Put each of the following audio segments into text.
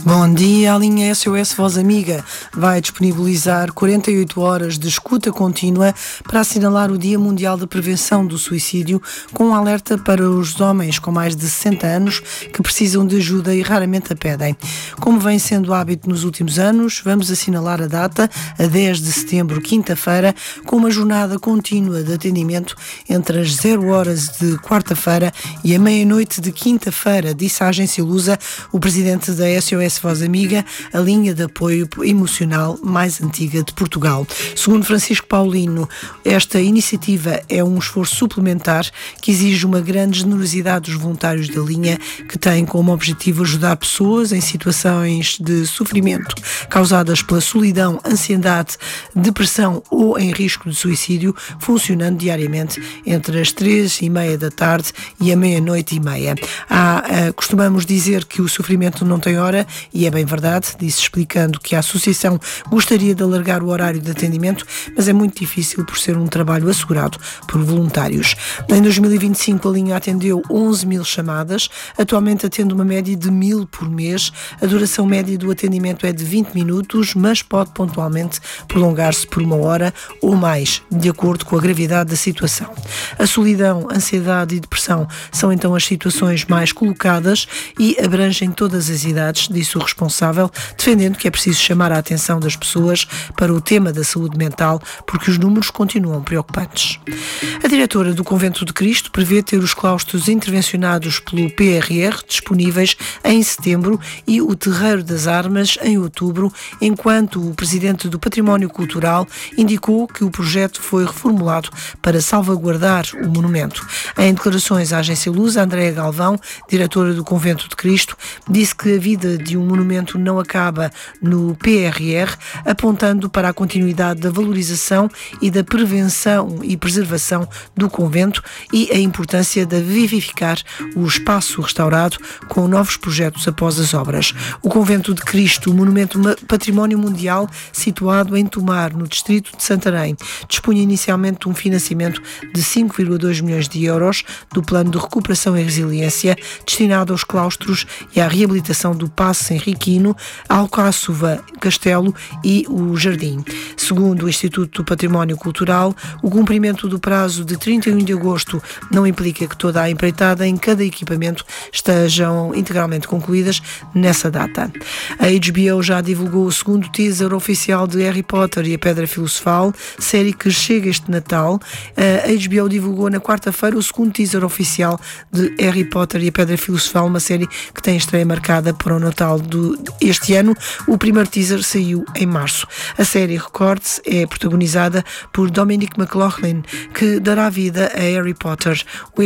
Bom dia, a linha SOS Voz Amiga vai disponibilizar 48 horas de escuta contínua para assinalar o Dia Mundial de Prevenção do Suicídio, com um alerta para os homens com mais de 60 anos que precisam de ajuda e raramente a pedem. Como vem sendo hábito nos últimos anos, vamos assinalar a data, a 10 de setembro, quinta-feira, com uma jornada contínua de atendimento entre as 0 horas de quarta-feira e a meia-noite de quinta-feira, disse à agência Lusa o presidente da SOS Voz Amiga, a linha de apoio emocional mais antiga de Portugal. Segundo Francisco Paulino, esta iniciativa é um esforço suplementar que exige uma grande generosidade dos voluntários da linha, que tem como objetivo ajudar pessoas em situações de sofrimento causadas pela solidão, ansiedade, depressão ou em risco de suicídio, funcionando diariamente entre as 3h30 da tarde e a meia-noite e meia. Costumamos dizer que o sofrimento não tem hora, e é bem verdade, disse explicando que a associação gostaria de alargar o horário de atendimento, mas é muito difícil por ser um trabalho assegurado por voluntários. Em 2025 a linha atendeu 11.000 chamadas, atualmente atende uma média de 1.000 por mês. A duração média do atendimento é de 20 minutos, mas pode pontualmente prolongar-se por 1 hora ou mais, de acordo com a gravidade da situação. A solidão, ansiedade e depressão são então as situações mais colocadas e abrangem todas as idades, disse o responsável, defendendo que é preciso chamar a atenção das pessoas para o tema da saúde mental, porque os números continuam preocupantes. A diretora do Convento de Cristo prevê ter os claustros intervencionados pelo PRR disponíveis em setembro e o Terreiro das Armas em outubro, enquanto o presidente do Património Cultural indicou que o projeto foi reformulado para salvaguardar o monumento. Em declarações à agência Lusa, Andréa Galvão, diretora do Convento de Cristo, disse que a vida de um monumento não acaba no PRR, apontando para a continuidade da valorização e da prevenção e preservação do convento e a importância de vivificar o espaço restaurado com novos projetos após as obras. O Convento de Cristo, o monumento património mundial situado em Tomar, no distrito de Santarém, dispunha inicialmente de um financiamento de 5,2 milhões de euros do Plano de Recuperação e Resiliência, destinado aos claustros e à reabilitação do Paço Henriquino, Alcáçova, Castelo e o Jardim. Segundo o Instituto do Património Cultural, o cumprimento do prazo de 31 de agosto não implica que toda a empreitada em cada equipamento estejam integralmente concluídas nessa data. A HBO já divulgou o segundo teaser oficial de Harry Potter e a Pedra Filosofal, série que chega este Natal. A HBO divulgou na quarta-feira o segundo teaser oficial de Harry Potter e a Pedra Filosofal, uma série que tem estreia marcada para o Natal este ano. O primeiro teaser saiu em março. A série Records é protagonizada por Dominic McLaughlin, que dará vida a Harry Potter.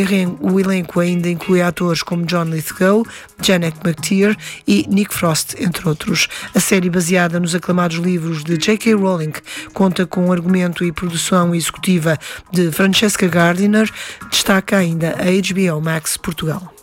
O elenco ainda inclui atores como John Lithgow, Janet McTeer e Nick Frost, entre outros. A série, baseada nos aclamados livros de J.K. Rowling, conta com argumento e produção executiva de Francesca Gardiner. Destaca ainda a HBO Max Portugal.